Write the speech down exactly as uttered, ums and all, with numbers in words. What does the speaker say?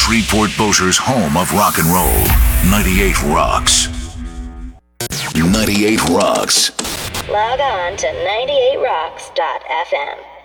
Shreveport Bossier's home of rock and roll. ninety-eight Rocks. ninety-eight Rocks. Log on to ninety-eight rocks dot f m.